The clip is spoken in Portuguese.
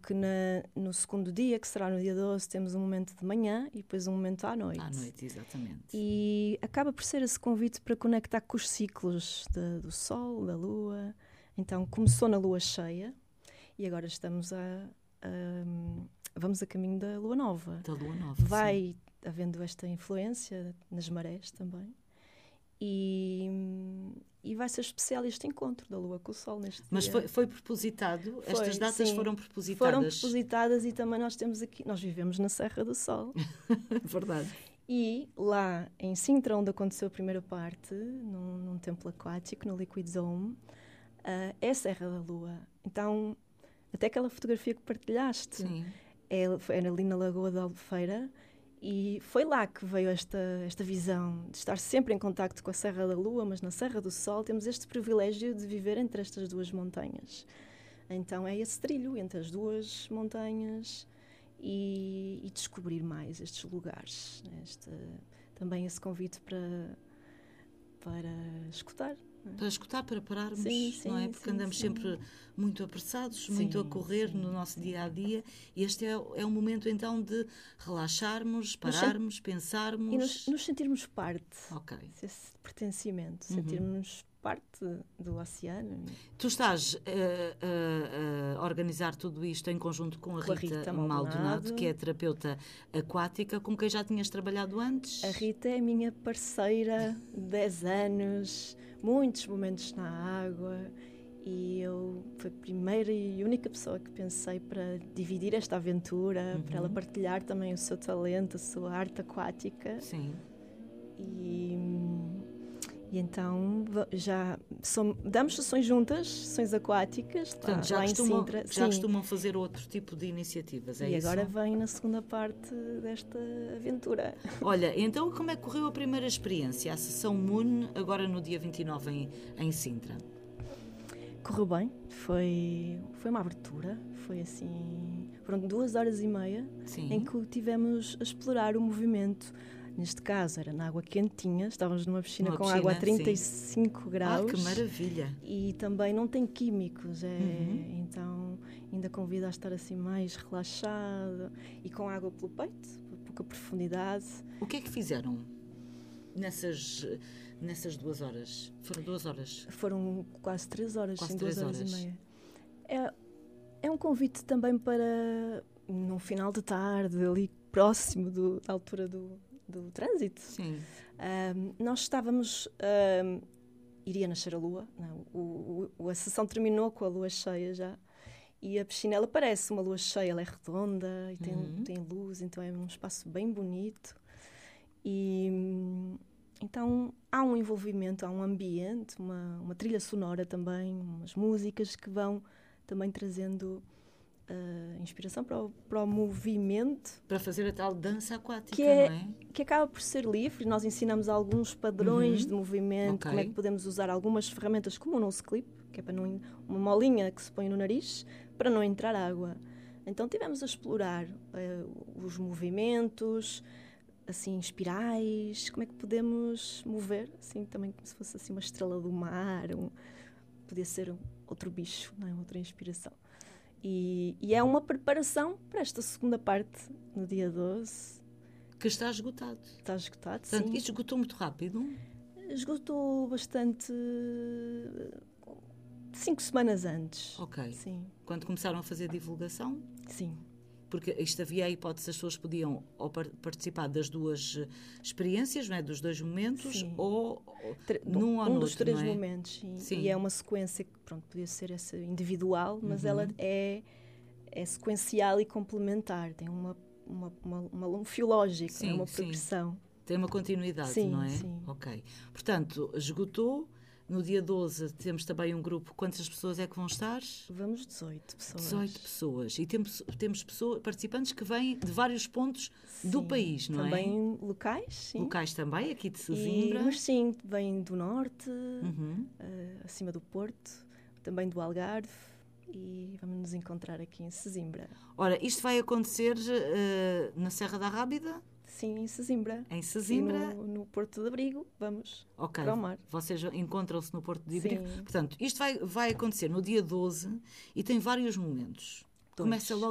porque no segundo dia, que será no dia 12, temos um momento de manhã e depois um momento à noite. À noite, exatamente. E acaba por ser esse convite para conectar com os ciclos do Sol, da Lua. Então, começou na Lua cheia e agora estamos vamos a caminho da Lua Nova. Da Lua Nova, vai havendo esta influência nas marés também. E vai ser especial este encontro da Lua com o Sol neste Mas dia. foi propositado? Estas datas sim, foram propositadas? Foram propositadas e também nós vivemos na Serra do Sol. Verdade. E lá em Sintra, onde aconteceu a primeira parte, num templo aquático, no Liquid Zone, é a Serra da Lua. Então, até aquela fotografia que partilhaste, sim, era ali na Lagoa da Albufeira, e foi lá que veio esta visão de estar sempre em contacto com a Serra da Lua, mas na Serra do Sol temos este privilégio de viver entre estas duas montanhas. Então é esse trilho entre as duas montanhas e descobrir mais estes lugares. Também esse convite para escutar. Para escutar, para pararmos, sim, não é? Porque andamos sempre muito apressados, muito a correr no nosso dia-a-dia, e este é um momento então de relaxarmos, pararmos, pensarmos... E nos sentirmos parte, esse pertencimento, sentirmos parte do oceano. Tu estás a organizar tudo isto em conjunto com a Rita Maldonado, que é terapeuta aquática, com quem já tinhas trabalhado antes? A Rita é a minha parceira de 10 anos, muitos momentos na água, e eu fui a primeira e única pessoa que pensei para dividir esta aventura, para ela partilhar também o seu talento, a sua arte aquática. Sim. E então damos sessões juntas, sessões aquáticas, portanto, lá em Sintra. Já costumam fazer outro tipo de iniciativas, é e isso? E agora vem na segunda parte desta aventura. Olha, então como é que correu a primeira experiência, a sessão Moon, agora no dia 29 em Sintra? Correu bem, foi uma abertura, foram 2 horas e meia em que tivemos a explorar o movimento. Neste caso era na água quentinha, estávamos numa piscina com água a 35 graus. Que maravilha! E também não tem químicos, então ainda convida a estar assim mais relaxado e com água pelo peito, pouca profundidade. O que é que fizeram nessas 2 horas? Foram 2 horas? Foram quase 3 horas, quase 2 3 horas e meia. É um convite também para, num final de tarde, ali próximo da altura do trânsito. Sim. Nós estávamos... iria nascer a lua. Não, a sessão terminou com a lua cheia já. E a piscina, ela parece uma lua cheia. Ela é redonda e tem luz. Então é um espaço bem bonito. E então há um envolvimento, há um ambiente, uma trilha sonora também, umas músicas que vão também trazendo... inspiração para o movimento. Para fazer a tal dança aquática, não é? Que acaba por ser livre. Nós ensinamos alguns padrões de movimento, como é que podemos usar algumas ferramentas, como o nose clip, que é para uma molinha que se põe no nariz, para não entrar água. Então tivemos a explorar os movimentos, assim, espirais, como é que podemos mover, assim, também como se fosse assim, uma estrela do mar, podia ser outro bicho, não é? Outra inspiração. E é uma preparação para esta segunda parte, no dia 12. Que está esgotado. Está esgotado, portanto, sim. Isto esgotou muito rápido? Esgotou bastante 5 semanas antes. Ok. Sim. Quando começaram a fazer divulgação? Sim. Porque isto havia a hipótese, as pessoas podiam participar das 2 experiências, não é? Dos 2 momentos, sim. ou num ou noutro, dos 3 não é? momentos, sim. Sim. E é uma sequência que, podia ser essa individual, mas ela é sequencial e complementar. Tem um fio lógico, sim, uma progressão. Tem uma continuidade, sim, não é? Sim. Ok. Portanto, esgotou. No dia 12 temos também um grupo. Quantas pessoas é que vão estar? Vamos 18 pessoas. 18 pessoas. E temos participantes que vêm de vários pontos do país, não também é? Também locais, sim. Locais também, aqui de Sesimbra. Mas sim, vêm do norte, acima do Porto, também do Algarve, e vamos nos encontrar aqui em Sesimbra. Ora, isto vai acontecer na Serra da Rábida? Sim, em Sesimbra. Em Sesimbra. No Porto de Abrigo, vamos para o mar. Vocês encontram-se no Porto de Abrigo. Sim. Portanto, isto vai acontecer no dia 12 e tem vários momentos. Começa logo